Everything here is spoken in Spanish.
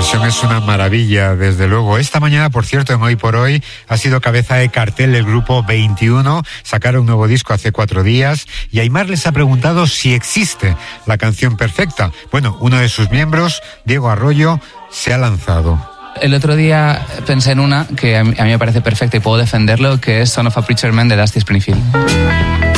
versión es una maravilla, desde luego. Esta mañana, por cierto, en Hoy por Hoy, ha sido cabeza de cartel del grupo 21. Sacaron un nuevo disco hace 4 días y Aimar les ha preguntado si existe la canción perfecta. Bueno, uno de sus miembros, Diego Arroyo, se ha lanzado. El otro día pensé en una que a mí me parece perfecta y puedo defenderlo, que es Son of a Preacher Man de Dusty Springfield.